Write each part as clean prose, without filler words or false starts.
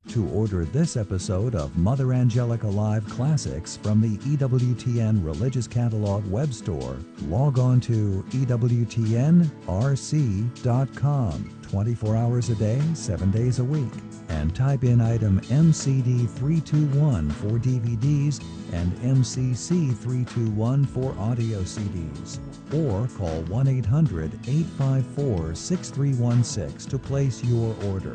To order this episode of Mother Angelica Live Classics from the EWTN Religious Catalog web store, log on to EWTNRC.com 24 hours a day, 7 days a week, and type in item MCD321 for DVDs and MCC321 for audio CDs. Or call 1-800-854-6316 to place your order.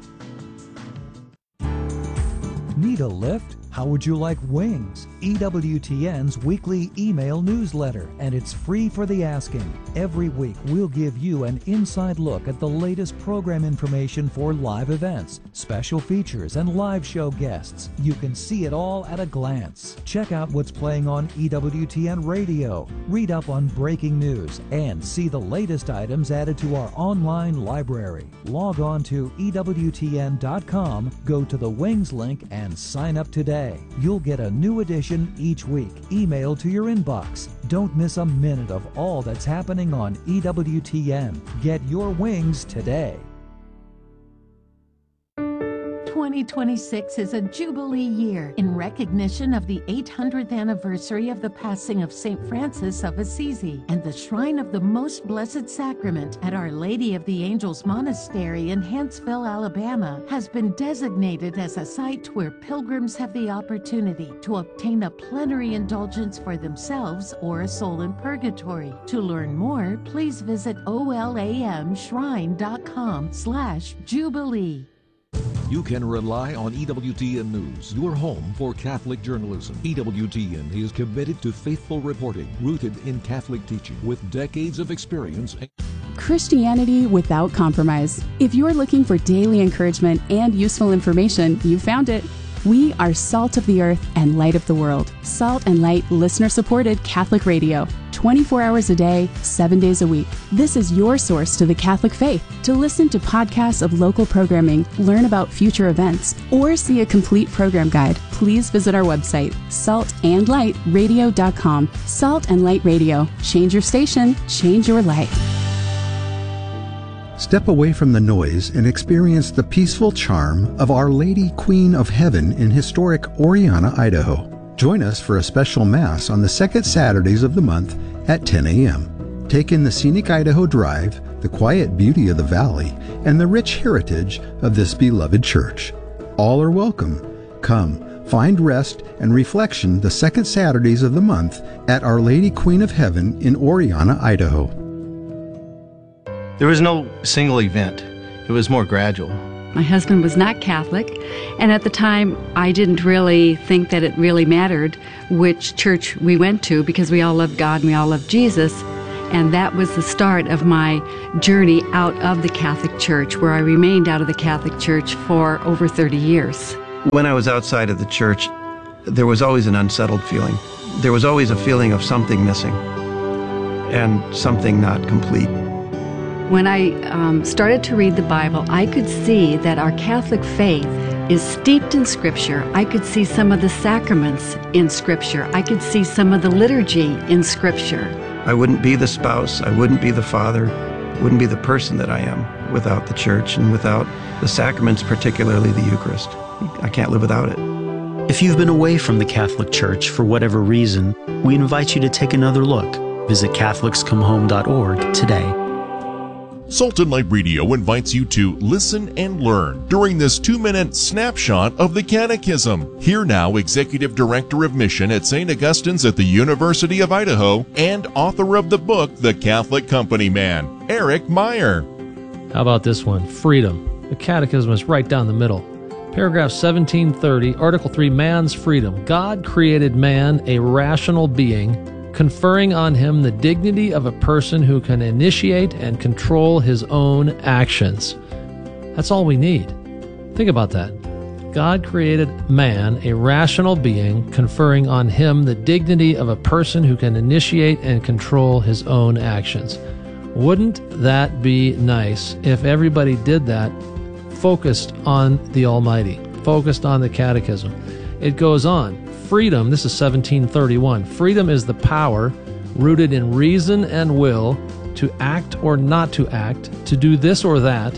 Need a lift? How would you like wings? EWTN's weekly email newsletter, and it's free for the asking. Every week, we'll give you an inside look at the latest program information for live events, special features, and live show guests. You can see it all at a glance. Check out what's playing on EWTN Radio, read up on breaking news, and see the latest items added to our online library. Log on to EWTN.com, go to the Wings link, and sign up today. You'll get a new edition each week, emailed to your inbox. Don't miss a minute of all that's happening on EWTN. Get your wings today. 2026 is a Jubilee year in recognition of the 800th anniversary of the passing of St. Francis of Assisi, and the Shrine of the Most Blessed Sacrament at Our Lady of the Angels Monastery in Huntsville, Alabama, has been designated as a site where pilgrims have the opportunity to obtain a plenary indulgence for themselves or a soul in purgatory. To learn more, please visit olamshrine.com/Jubilee. You can rely on EWTN News, your home for Catholic journalism. EWTN is committed to faithful reporting, rooted in Catholic teaching, with decades of experience. Christianity without compromise. If you're looking for daily encouragement and useful information, you found it. We are Salt of the Earth and Light of the World. Salt and Light listener-supported Catholic radio. 24 hours a day, 7 days a week. This is your source to the Catholic faith. To listen to podcasts of local programming, learn about future events, or see a complete program guide, please visit our website, saltandlightradio.com. Salt and Light Radio. Change your station, change your life. Step away from the noise and experience the peaceful charm of Our Lady Queen of Heaven in historic Oriana, Idaho. Join us for a special Mass on the second Saturdays of the month at 10 a.m. Take in the scenic Idaho Drive, the quiet beauty of the valley, and the rich heritage of this beloved church. All are welcome. Come, find rest and reflection the second Saturdays of the month at Our Lady Queen of Heaven in Oriana, Idaho. There was no single event. It was more gradual. My husband was not Catholic, and at the time I didn't really think that it really mattered which church we went to, because we all loved God and we all loved Jesus. And that was the start of my journey out of the Catholic Church, where I remained out of the Catholic Church for over 30 years. When I was outside of the church, there was always an unsettled feeling. There was always a feeling of something missing and something not complete. When I started to read the Bible, I could see that our Catholic faith is steeped in Scripture. I could see some of the sacraments in Scripture. I could see some of the liturgy in Scripture. I wouldn't be the spouse, I wouldn't be the father, wouldn't be the person that I am without the church and without the sacraments, particularly the Eucharist. I can't live without it. If you've been away from the Catholic Church for whatever reason, we invite you to take another look. Visit CatholicsComeHome.org today. Salt and Light Radio invites you to listen and learn during this 2-minute snapshot of the Catechism. Here now, Executive Director of Mission at St. Augustine's at the University of Idaho and author of the book, The Catholic Company Man, Eric Meyer. How about this one? Freedom. The Catechism is right down the middle. Paragraph 1730, Article 3, Man's Freedom. God created man a rational being, conferring on him the dignity of a person who can initiate and control his own actions. That's all we need. Think about that. God created man, a rational being, conferring on him the dignity of a person who can initiate and control his own actions. Wouldn't that be nice if everybody did that, focused on the Almighty, focused on the Catechism? It goes on. Freedom, this is 1731. Freedom is the power rooted in reason and will to act or not to act, to do this or that,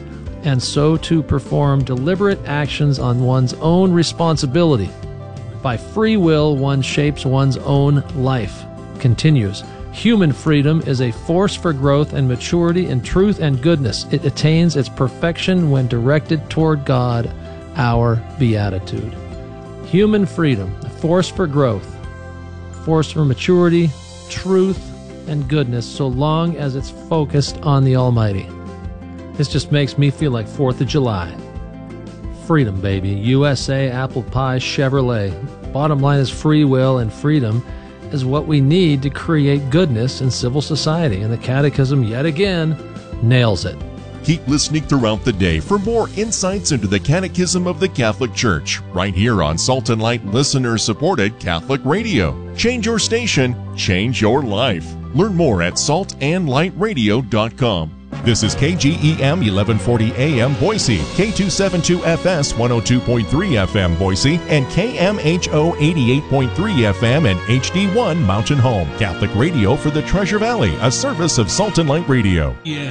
and so to perform deliberate actions on one's own responsibility. By free will, one shapes one's own life. Continues. Human freedom is a force for growth and maturity in truth and goodness. It attains its perfection when directed toward God, our beatitude. Human freedom, a force for growth, force for maturity, truth, and goodness, so long as it's focused on the Almighty. This just makes me feel like 4th of July. Freedom, baby. USA, apple pie, Chevrolet. Bottom line is free will, and freedom is what we need to create goodness in civil society. And the Catechism, yet again, nails it. Keep listening throughout the day for more insights into the Catechism of the Catholic Church, right here on Salt and Light listener-supported Catholic Radio. Change your station, change your life. Learn more at saltandlightradio.com. This is KGEM 1140 AM Boise, K272FS 102.3 FM Boise, and KMHO 88.3 FM and HD1 Mountain Home. Catholic Radio for the Treasure Valley, a service of Salt and Light Radio. Yeah.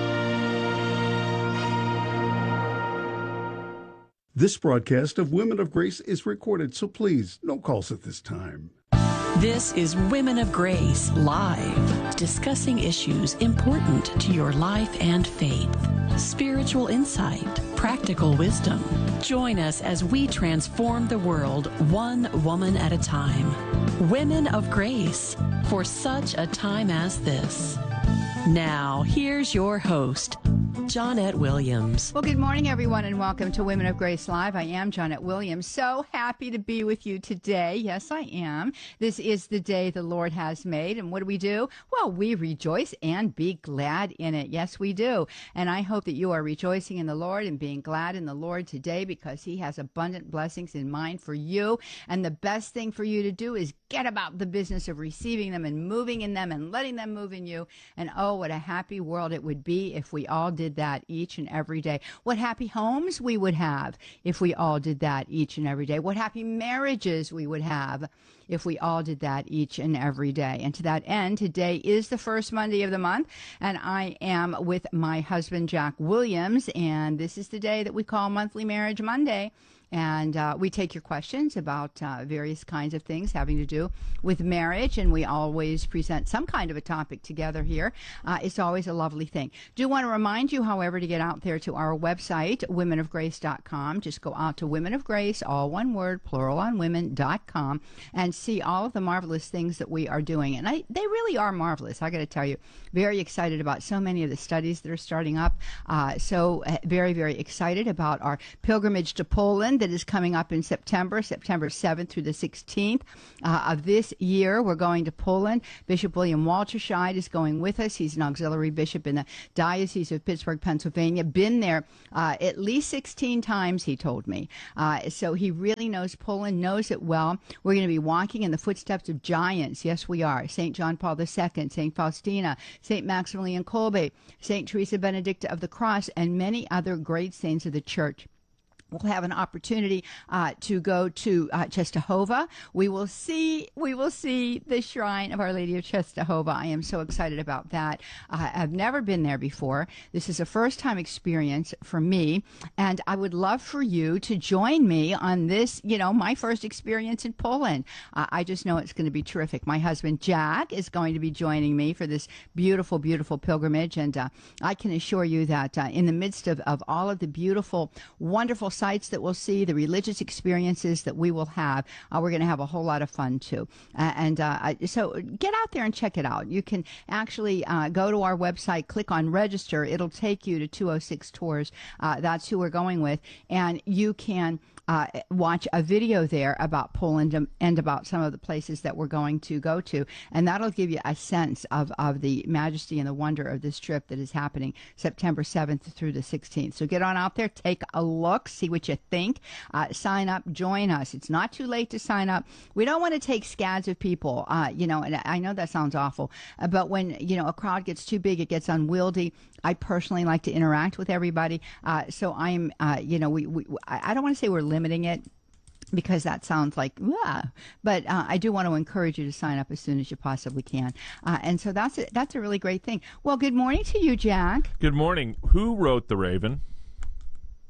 This broadcast of Women of Grace is recorded, so please, no calls at this time. This is Women of Grace Live, discussing issues important to your life and faith. Spiritual insight, practical wisdom. Join us as we transform the world one woman at a time. Women of Grace, for such a time as this. Now, here's your host, Johnette Williams. Well, good morning, everyone, and welcome to Women of Grace Live. I am Johnette Williams. So happy to be with you today. Yes, I am. This is the day the Lord has made. And what do? Well, we rejoice and be glad in it. Yes, we do. And I hope that you are rejoicing in the Lord and being glad in the Lord today, because he has abundant blessings in mind for you. And the best thing for you to do is get about the business of receiving them and moving in them and letting them move in you. And oh, what a happy world it would be if we all did that each and every day. What happy homes we would have if we all did that each and every day. What happy marriages we would have if we all did that each and every day. And to that end, today is the first Monday of the month, and I am with my husband, Jack Williams, and this is the day that we call Monthly Marriage Monday. And we take your questions about various kinds of things having to do with marriage, and we always present some kind of a topic together here. It's always a lovely thing. Do want to remind you, however, to get out there to our website, womenofgrace.com. Just go out to Women of Grace, all one word, plural on women.com, and see all of the marvelous things that we are doing. And they really are marvelous, I got to tell you. Very excited about so many of the studies that are starting up. So very, very excited about our pilgrimage to Poland that is coming up in September 7th through the 16th of this year. We're going to Poland. Bishop William Walterscheid is going with us. He's an auxiliary bishop in the Diocese of Pittsburgh, Pennsylvania. Been there at least 16 times, he told me. So he really knows Poland, knows it well. We're going to be walking in the footsteps of giants. Yes, we are. St. John Paul II, St. Faustina, St. Maximilian Kolbe, St. Teresa Benedicta of the Cross, and many other great saints of the Church. We'll have an opportunity to go to Czestochowa. We will see the shrine of Our Lady of Czestochowa. I am so excited about that. I've never been there before. This is a first-time experience for me, and I would love for you to join me on this, my first experience in Poland. I just know it's going to be terrific. My husband, Jack, is going to be joining me for this beautiful, beautiful pilgrimage, and I can assure you that in the midst of all of the beautiful, wonderful sights that we'll see, the religious experiences that we will have, we're going to have a whole lot of fun too. So get out there and check it out. You can actually go to our website, click on register. It'll take you to 206 Tours. That's who we're going with. And you can watch a video there about Poland and about some of the places that we're going to go to. And that'll give you a sense of the majesty and the wonder of this trip that is happening September 7th through the 16th. So get on out there, take a look, see what you think, sign up, join us. It's not too late to sign up. We don't want to take scads of people, and I know that sounds awful, but when, a crowd gets too big, it gets unwieldy. I personally like to interact with everybody. So I'm, I don't want to say we're limiting it, because that sounds like, but I do want to encourage you to sign up as soon as you possibly can. And so that's a really great thing. Well, good morning to you, Jack. Good morning. Who wrote The Raven?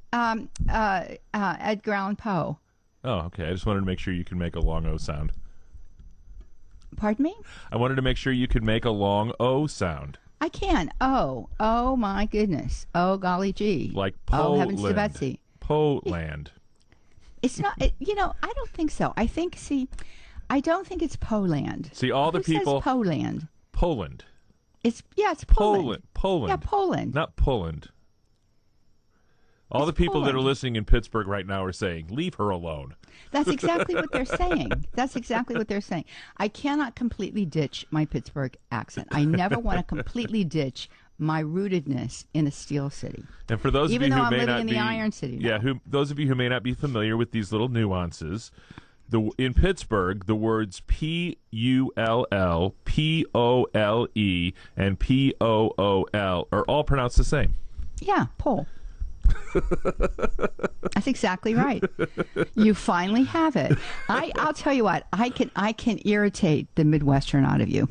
Edgar Allan Poe. Oh, okay. I just wanted to make sure you can make a long O sound. Pardon me? I wanted to make sure you could make a long O sound. I can. Oh my goodness. Oh golly gee. Like Poland. Oh heavens to Betsy. Poland. It's not. I don't think so. I don't think it's Poland. See, all the people. Says Poland. Poland. It's Poland. Poland. Yeah, Poland. Not Poland. All the people that are listening in Pittsburgh right now are saying, "Leave her alone." That's exactly what they're saying. That's exactly what they're saying. I cannot completely ditch my Pittsburgh accent. I never want to completely ditch my rootedness in a steel city. And for those even of you though who I'm may living not in be, the Iron City now. those of you who may not be familiar with these little nuances, in Pittsburgh, the words P-U-L-L, P-O-L-E, and P-O-O-L are all pronounced the same. Yeah, Pole. That's exactly right. You finally have it. I'll tell you what. I can irritate the Midwestern out of you.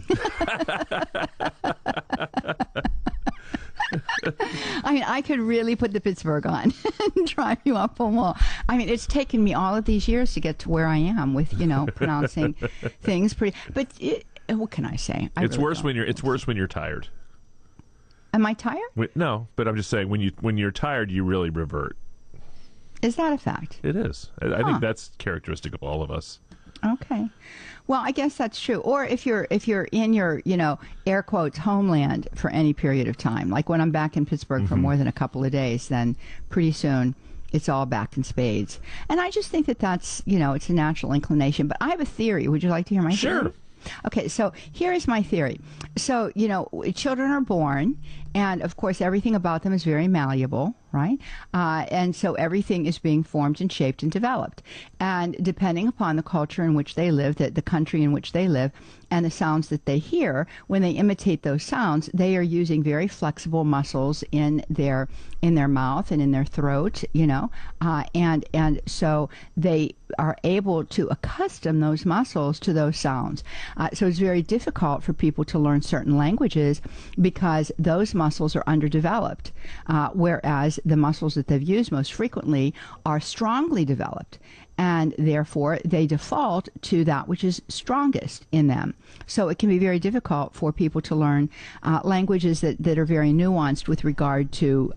I mean, I could really put the Pittsburgh on and drive you up a wall. I mean, it's taken me all of these years to get to where I am with, pronouncing things pretty. But what can I say? It's worse when you're tired. Am I tired? No, but I'm just saying when you're tired, you really revert. Is that a fact? It is. I think that's characteristic of all of us. Okay. Well, I guess that's true. Or if you're in your, air quotes, homeland for any period of time, like when I'm back in Pittsburgh for more than a couple of days, then pretty soon it's all back in spades. And I just think that's, it's a natural inclination. But I have a theory. Would you like to hear my theory? Sure. Okay, so here is my theory. So, children are born, and of course, everything about them is very malleable, right? And so everything is being formed and shaped and developed. And depending upon the culture in which they live, the country in which they live, and the sounds that they hear, when they imitate those sounds, they are using very flexible muscles in their mouth and in their throat, and so they are able to accustom those muscles to those sounds. So it's very difficult for people to learn certain languages because those muscles are underdeveloped, whereas the muscles that they've used most frequently are strongly developed. And therefore, they default to that which is strongest in them. So it can be very difficult for people to learn languages that are very nuanced with regard to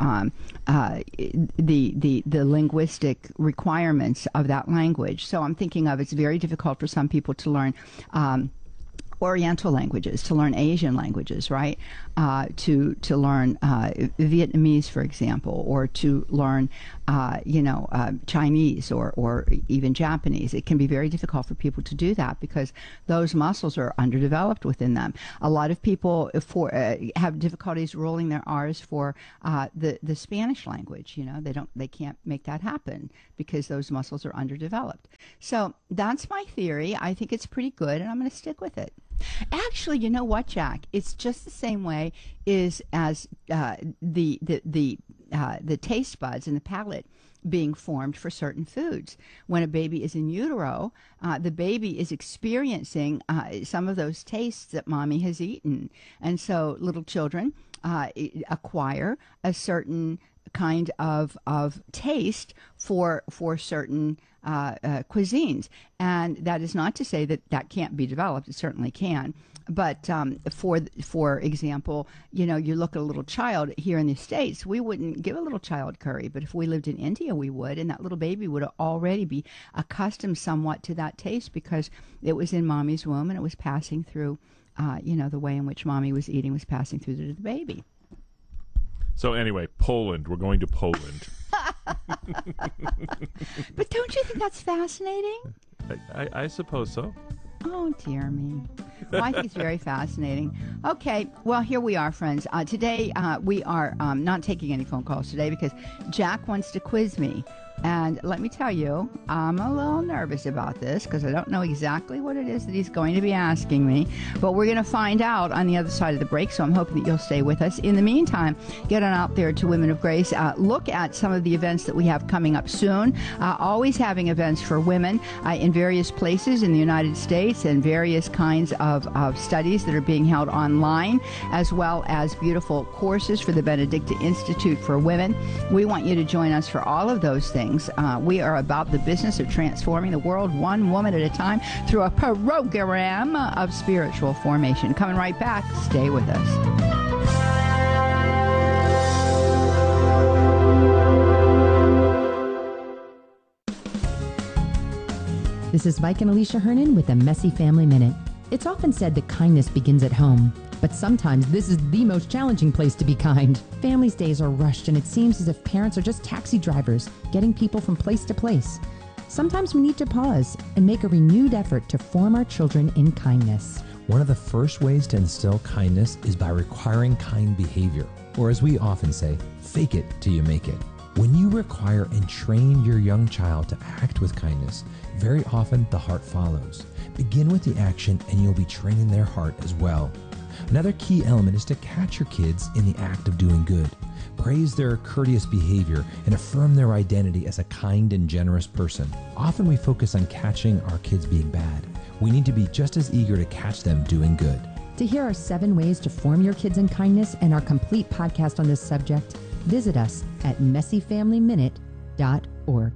the linguistic requirements of that language. So I'm thinking of it's very difficult for some people to learn Oriental languages, to learn Asian languages, right? To learn Vietnamese, for example, or to learn, Chinese or even Japanese. It can be very difficult for people to do that because those muscles are underdeveloped within them. A lot of people have difficulties rolling their R's for the Spanish language. They can't make that happen because those muscles are underdeveloped. So that's my theory. I think it's pretty good, and I'm going to stick with it. Actually, you know what, Jack? It's just the same way as the taste buds and the palate being formed for certain foods. When a baby is in utero, the baby is experiencing some of those tastes that mommy has eaten. And so little children acquire a certain kind of taste for certain cuisines. And that is not to say that can't be developed. It certainly can. But for example, you look at a little child here in the States, we wouldn't give a little child curry. But if we lived in India, we would. And that little baby would already be accustomed somewhat to that taste because it was in mommy's womb and it was passing through, the way in which mommy was eating was passing through to the baby. So anyway, Poland. We're going to Poland. But don't you think that's fascinating? I suppose so. Oh, dear me. Well, I think it's very fascinating. Okay, well, here we are, friends. Today, we are not taking any phone calls today because Jack wants to quiz me And let me tell you, I'm a little nervous about this because I don't know exactly what it is that he's going to be asking me. But we're going to find out on the other side of the break, so I'm hoping that you'll stay with us. In the meantime, get on out there to Women of Grace. Look at some of the events that we have coming up soon. Always having events for women in various places in the United States and various kinds of studies that are being held online, as well as beautiful courses for the Benedictine Institute for Women. We want you to join us for all of those things. We are about the business of transforming the world one woman at a time through a program of spiritual formation. Coming right back. Stay with us. This is Mike and Alicia Hernan with a Messy Family Minute. It's often said that kindness begins at home, but sometimes this is the most challenging place to be kind. Families' days are rushed, and it seems as if parents are just taxi drivers, getting people from place to place. Sometimes we need to pause and make a renewed effort to form our children in kindness. One of the first ways to instill kindness is by requiring kind behavior, or as we often say, fake it till you make it. When you require and train your young child to act with kindness, very often the heart follows. Begin with the action and you'll be training their heart as well. Another key element is to catch your kids in the act of doing good. Praise their courteous behavior and affirm their identity as a kind and generous person. Often we focus on catching our kids being bad. We need to be just as eager to catch them doing good. To hear our 7 ways to form your kids in kindness and our complete podcast on this subject, visit us at messyfamilyminute.org.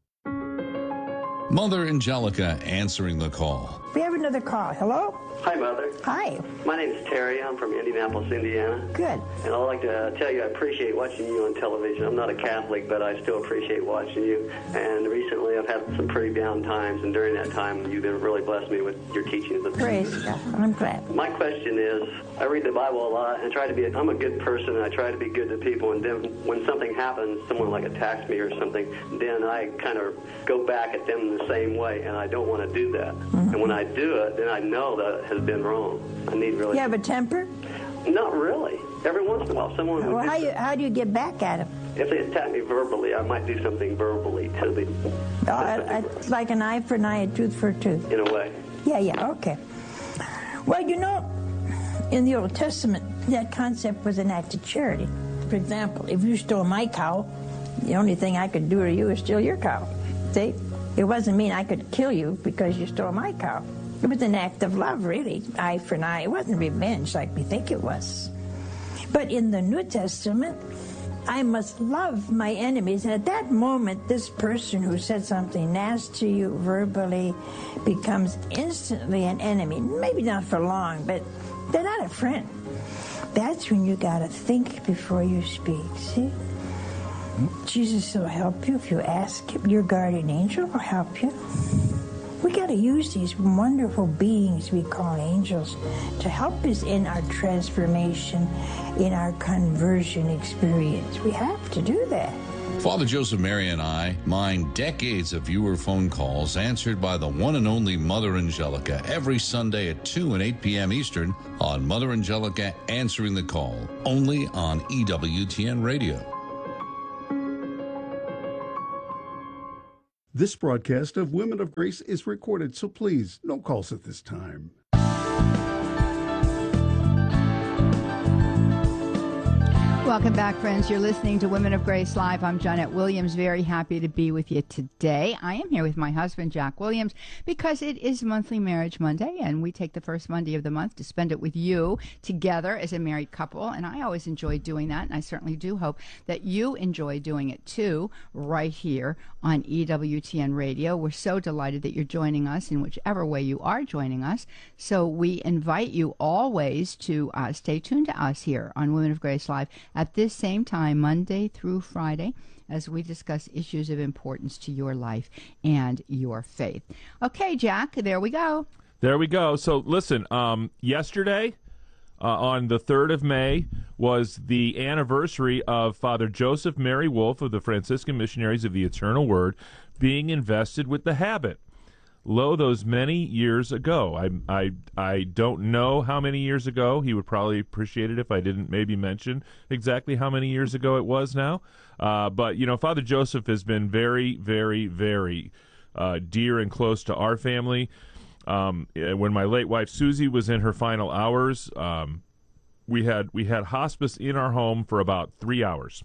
Mother Angelica answering the call. We have another call. Hello? Hi, Mother. Hi. My name is Terry. I'm from Indianapolis, Indiana. Good. And I'd like to tell you I appreciate watching you on television. I'm not a Catholic, but I still appreciate watching you. And recently I've had some pretty down times, and during that time you've really blessed me with your teachings. Praise God. I'm glad. My question is, I read the Bible a lot and I'm a good person, and I try to be good to people, and then when something happens, someone like attacks me or something, then I kind of go back at them the same way, and I don't want to do that. Mm-hmm. And when I do it, then I know that it has been wrong. I need really... You have a temper? Not really. Every once in a while, someone would... Well, how do you get back at them? If they attack me verbally, I might do something verbally to them. It's like an eye for an eye, a tooth for a tooth. In a way. Yeah, okay. Well, you know, in the Old Testament, that concept was an act of charity. For example, if you stole my cow, the only thing I could do to you is steal your cow. See? It wasn't mean I could kill you because you stole my cow. It was an act of love, really, eye for an eye. It wasn't revenge like we think it was. But in the New Testament, I must love my enemies. And at that moment, this person who said something nasty to you verbally becomes instantly an enemy. Maybe not for long, but they're not a friend. That's when you got to think before you speak, see? Jesus will help you if you ask him. Your guardian angel will help you. We got to use these wonderful beings we call angels to help us in our transformation, in our conversion experience. We have to do that. Father Joseph Mary and I mine decades of viewer phone calls answered by the one and only Mother Angelica every Sunday at 2 and 8 p.m. Eastern on Mother Angelica Answering the Call, only on EWTN Radio. This broadcast of Women of Grace is recorded, so please, no calls at this time. Welcome back, friends. You're listening to Women of Grace Live. I'm Jeanette Williams. Very happy to be with you today. I am here with my husband, Jack Williams, because it is Monthly Marriage Monday, and we take the first Monday of the month to spend it with you together as a married couple, and I always enjoy doing that, and I certainly do hope that you enjoy doing it, too, right here on EWTN Radio. We're so delighted that you're joining us in whichever way you are joining us, so we invite you always to stay tuned to us here on Women of Grace Live at this same time, Monday through Friday, as we discuss issues of importance to your life and your faith. Okay, Jack, there we go. There we go. So listen, yesterday, on the 3rd of May, was the anniversary of Father Joseph Mary Wolfe of the Franciscan Missionaries of the Eternal Word being invested with the habit. lo, those many years ago. I don't know how many years ago. He would probably appreciate it if I didn't maybe mention exactly how many years ago it was now. But, Father Joseph has been very, very, very dear and close to our family. When my late wife Susie was in her final hours, we had hospice in our home for about 3 hours,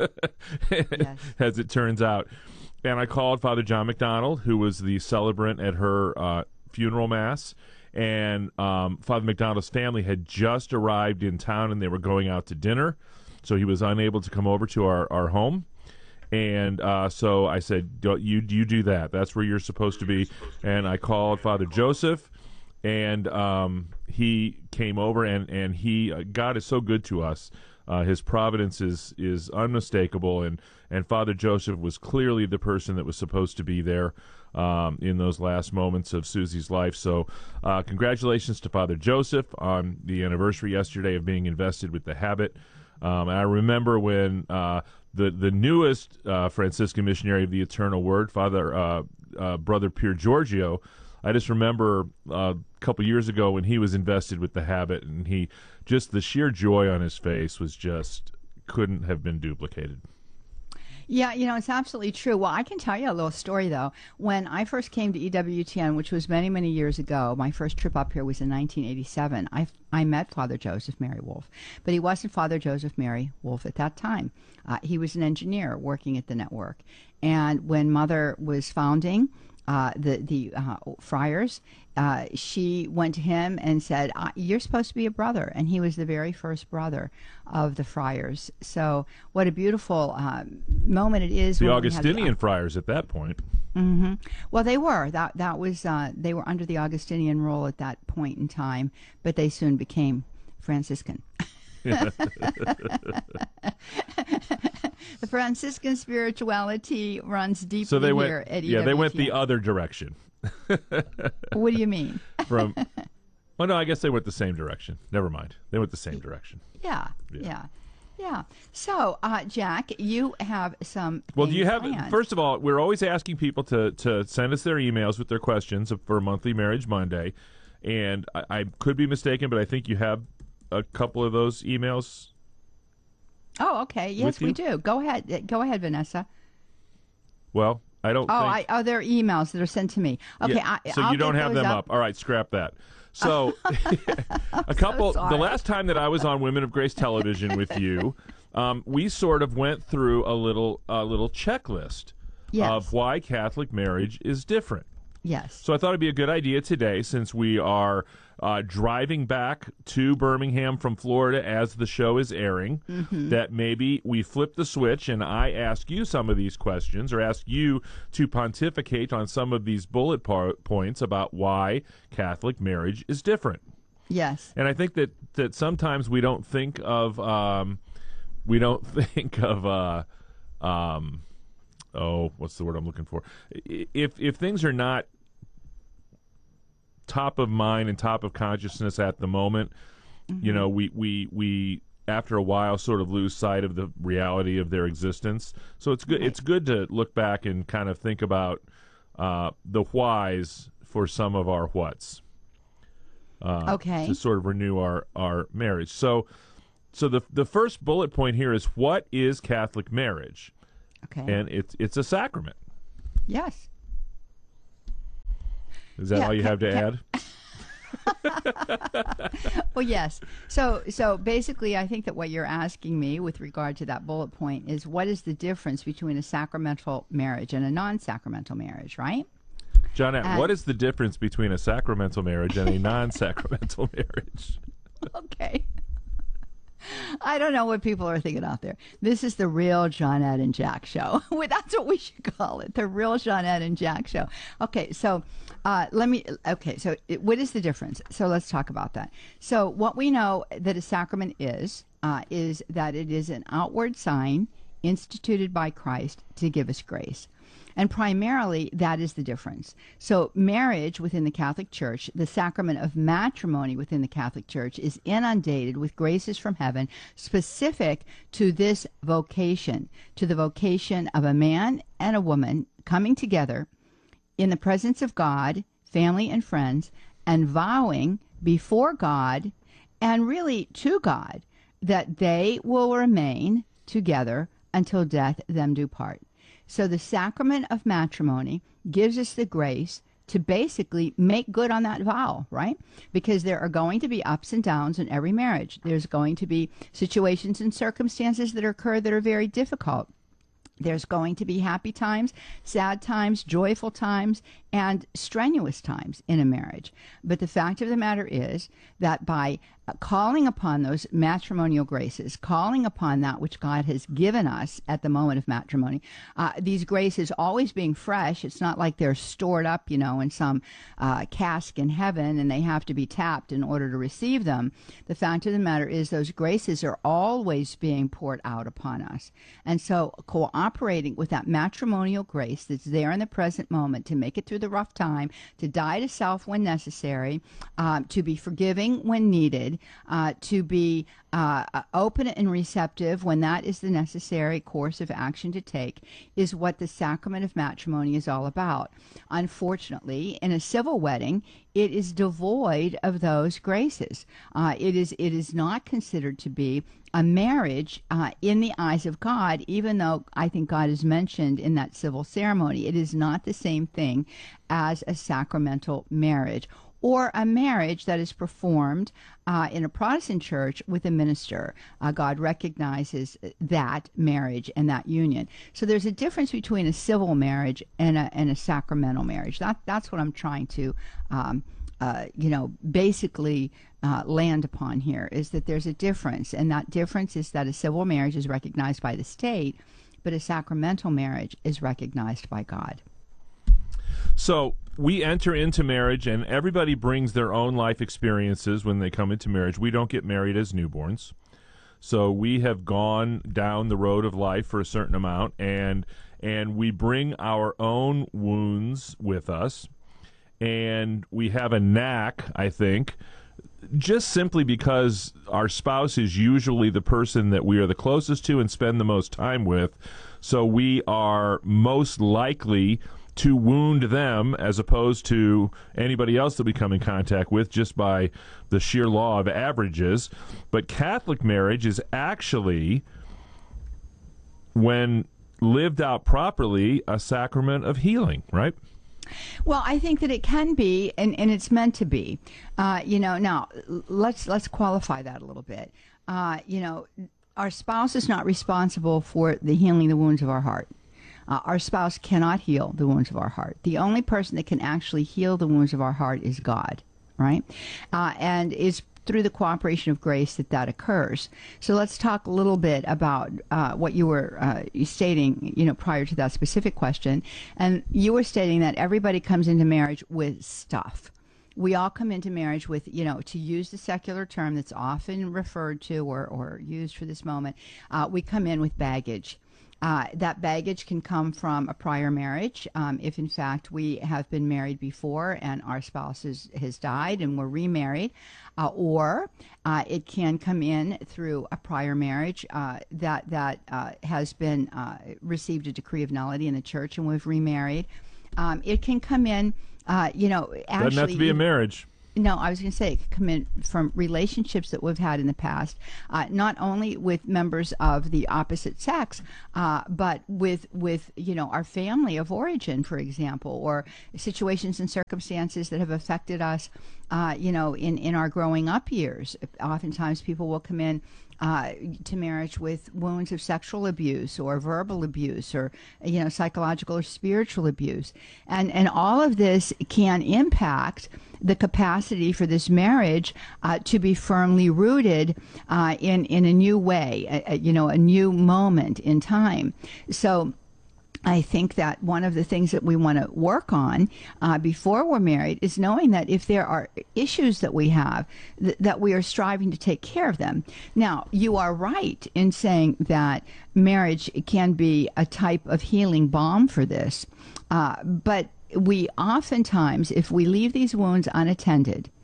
yes. As it turns out. And I called Father John McDonald, who was the celebrant at her funeral mass. And Father McDonald's family had just arrived in town, and they were going out to dinner. So he was unable to come over to our home. And so I said, you do that. That's where you're supposed to be. And I called Father Joseph, and he came over, and he God is so good to us. His providence is unmistakable, and Father Joseph was clearly the person that was supposed to be there in those last moments of Susie's life. So congratulations to Father Joseph on the anniversary yesterday of being invested with the habit. And I remember when the newest Franciscan missionary of the Eternal Word, Brother Pier Giorgio, I just remember a couple years ago when he was invested with the habit, and the sheer joy on his face was just couldn't have been duplicated. Yeah, it's absolutely true. Well, I can tell you a little story, though. When I first came to EWTN, which was many, many years ago, my first trip up here was in 1987, I met Father Joseph Mary Wolfe. But he wasn't Father Joseph Mary Wolfe at that time. He was an engineer working at the network. And when Mother was founding the friars, she went to him and said, you're supposed to be a brother. And he was the very first brother of the friars. So what a beautiful moment it is. The Augustinian friars at that point. Mm-hmm. Well, they were. That was they were under the Augustinian rule at that point in time, but they soon became Franciscan. The Franciscan spirituality runs deeply here at EWTN. Yeah, they went the other direction. What do you mean? Well, no, I guess they went the same direction. Never mind. They went the same direction. Yeah. So, Jack, you have some. Well, do you have? planned. First of all, we're always asking people to send us their emails with their questions for Monthly Marriage Monday, and I could be mistaken, but I think you have a couple of those emails. Oh, okay. Yes, we do. Go ahead, Vanessa. Well, I don't. They're emails that are sent to me. Okay, yeah, so you don't have them up. All right, scrap that. So, the last time that I was on Women of Grace Television with you, we sort of went through a little checklist of why Catholic marriage is different. Yes. So I thought it'd be a good idea today, since we are driving back to Birmingham from Florida as the show is airing, that maybe we flip the switch and I ask you some of these questions, or ask you to pontificate on some of these bullet points about why Catholic marriage is different. Yes. And I think that sometimes we don't think of what's the word I'm looking for? If things are not top of mind and top of consciousness at the moment, we after a while sort of lose sight of the reality of their existence. So it's good. Right. It's good to look back and kind of think about the whys for some of our whats. To sort of renew our marriage. So the first bullet point here is, what is Catholic marriage? Okay. And it's a sacrament. Yes. Is that all you have to add? Well, yes. So basically, I think that what you're asking me with regard to that bullet point is, what is the difference between a sacramental marriage and a non-sacramental marriage, right? Johnette, what is the difference between a sacramental marriage and a non-sacramental marriage? Okay. I don't know what people are thinking out there. This is the real Johnette and Jack show. That's what we should call it, the real Johnette and Jack show. Okay, so what is the difference? So let's talk about that. So what we know that a sacrament is that it is an outward sign instituted by Christ to give us grace. And primarily, that is the difference. So marriage within the Catholic Church, the sacrament of matrimony within the Catholic Church, is inundated with graces from heaven specific to this vocation, to the vocation of a man and a woman coming together in the presence of God, family, and friends, and vowing before God and really to God that they will remain together until death them do part. So the sacrament of matrimony gives us the grace to basically make good on that vow, right? Because there are going to be ups and downs in every marriage. There's going to be situations and circumstances that occur that are very difficult. There's going to be happy times, sad times, joyful times, and strenuous times in a marriage. But the fact of the matter is that by calling upon those matrimonial graces, calling upon that which God has given us at the moment of matrimony, these graces always being fresh. It's not like they're stored up, in some cask in heaven and they have to be tapped in order to receive them. The fact of the matter is those graces are always being poured out upon us. And so cooperating with that matrimonial grace that's there in the present moment to make it through the rough time, to die to self when necessary, to be forgiving when needed, to be open and receptive when that is the necessary course of action to take, is what the sacrament of matrimony is all about. Unfortunately, in a civil wedding, it is devoid of those graces. It is not considered to be a marriage in the eyes of God, even though I think God is mentioned in that civil ceremony. It is not the same thing as a sacramental marriage, or a marriage that is performed in a Protestant church with a minister. God recognizes that marriage and that union. So there's a difference between a civil marriage and a sacramental marriage. That's what I'm trying to, basically land upon here, is that there's a difference. And that difference is that a civil marriage is recognized by the state, but a sacramental marriage is recognized by God. So we enter into marriage, and everybody brings their own life experiences when they come into marriage. We don't get married as newborns. So we have gone down the road of life for a certain amount, and we bring our own wounds with us. And we have a knack, I think, just simply because our spouse is usually the person that we are the closest to and spend the most time with. So we are most likely to wound them as opposed to anybody else that we come in contact with, just by the sheer law of averages. But Catholic marriage is actually, when lived out properly, a sacrament of healing, right? Well, I think that it can be, and it's meant to be. Now let's qualify that a little bit. Our spouse is not responsible for the healing the wounds of our heart. Our spouse cannot heal the wounds of our heart. The only person that can actually heal the wounds of our heart is God, right? And it's through the cooperation of grace that occurs. So let's talk a little bit about what you were stating, prior to that specific question. And you were stating that everybody comes into marriage with stuff. We all come into marriage with, to use the secular term that's often referred to or used for this moment, we come in with baggage. That baggage can come from a prior marriage, if in fact we have been married before and our spouse has died and we're remarried, or it can come in through a prior marriage that has been received a decree of nullity in the church and we've remarried. It can come in, actually. Doesn't have to be a marriage. No, I was going to say it could come in from relationships that we've had in the past, not only with members of the opposite sex, but with our family of origin, for example, or situations and circumstances that have affected us, in our growing up years. Oftentimes, people will come in to marriage with wounds of sexual abuse or verbal abuse or psychological or spiritual abuse, and all of this can impact the capacity for this marriage to be firmly rooted in a new way, a new moment in time. So I think that one of the things that we want to work on before we're married is knowing that if there are issues that we have, that we are striving to take care of them. Now, you are right in saying that marriage can be a type of healing balm for this, but we oftentimes, if we leave these wounds unattended,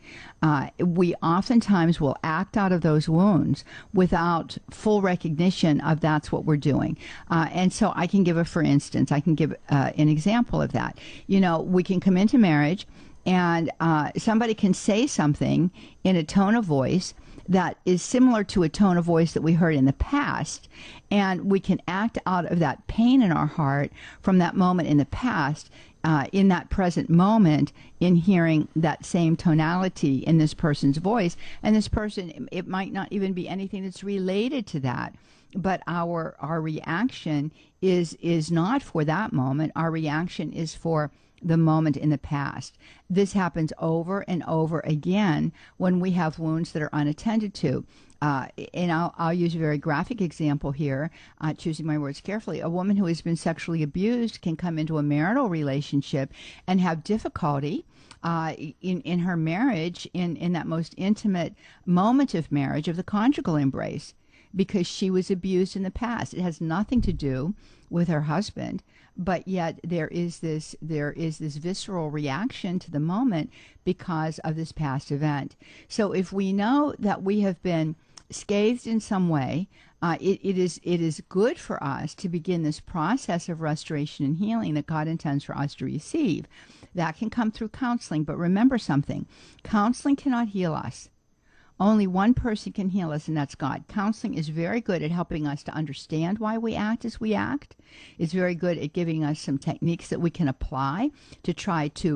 We oftentimes will act out of those wounds without full recognition of that's what we're doing. And so I can give I can give an example of that. You know, we can come into marriage and somebody can say something in a tone of voice that is similar to a tone of voice that we heard in the past, and we can act out of that pain in our heart from that moment in the past, in that present moment, in hearing that same tonality in this person's voice. And this person, it might not even be anything that's related to that, but our reaction is not for that moment. Our reaction is for the moment in the past. This happens over and over again when we have wounds that are unattended to. And I'll use a very graphic example here, choosing my words carefully. A woman who has been sexually abused can come into a marital relationship and have difficulty in her marriage, in that most intimate moment of marriage, of the conjugal embrace, because she was abused in the past. It has nothing to do with her husband, but yet there is this visceral reaction to the moment because of this past event. So if we know that we have been scathed in some way, it is good for us to begin this process of restoration and healing that God intends for us to receive. That can come through counseling, but remember something: counseling cannot heal us. Only one person can heal us, and that's God. Counseling is very good at helping us to understand why we act as we act. It's very good at giving us some techniques that we can apply to try to,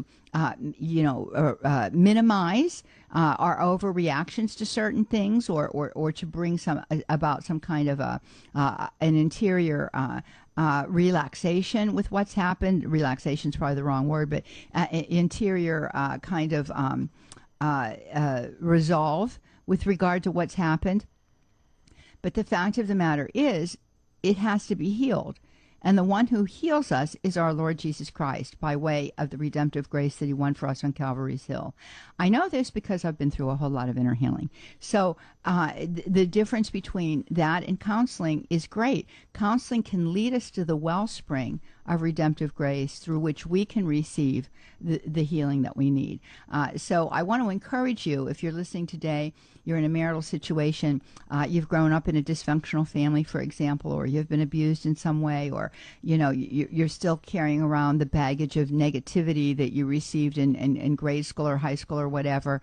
minimize our overreactions to certain things, or to bring about some kind of an interior relaxation with what's happened. Relaxation is probably the wrong word, but interior kind of resolve with regard to what's happened. But the fact of the matter is, it has to be healed. And the one who heals us is our Lord Jesus Christ, by way of the redemptive grace that he won for us on Calvary's Hill. I know this because I've been through a whole lot of inner healing. So the difference between that and counseling is great. Counseling can lead us to the wellspring of redemptive grace through which we can receive the healing that we need. So I want to encourage you, if you're listening today, you're in a marital situation, you've grown up in a dysfunctional family, for example, or you've been abused in some way, or you're still carrying around the baggage of negativity that you received in grade school or high school or whatever.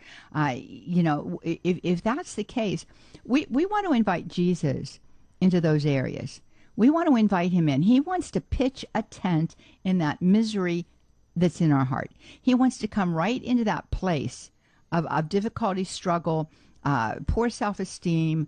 If that's the case, we want to invite Jesus into those areas. We want to invite him in. He wants to pitch a tent in that misery that's in our heart. He wants to come right into that place of difficulty, struggle, poor self-esteem,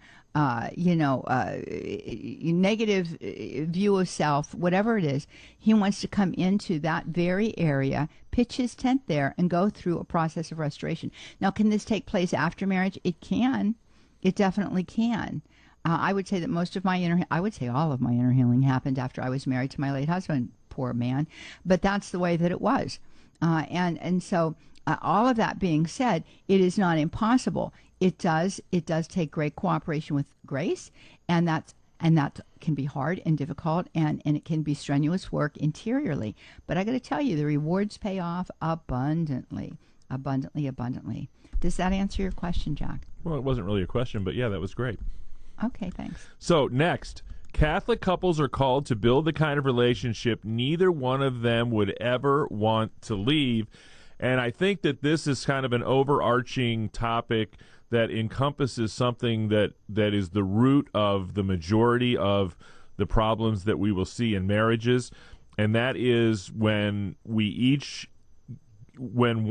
negative view of self, whatever it is. He wants to come into that very area, pitch his tent there, and go through a process of restoration. Now, can this take place after marriage? It can. It definitely can. I would say that all of my inner healing happened after I was married to my late husband, poor man. But that's the way that it was. And so all of that being said, it is not impossible. It does take great cooperation with grace, and that can be hard and difficult, and it can be strenuous work interiorly. But I got to tell you, the rewards pay off abundantly. Does that answer your question, Jack? Well, it wasn't really a question, but yeah, that was great. Okay, thanks. So next, Catholic couples are called to build the kind of relationship neither one of them would ever want to leave. And I think that this is kind of an overarching topic that encompasses something that is the root of the majority of the problems that we will see in marriages. And that is when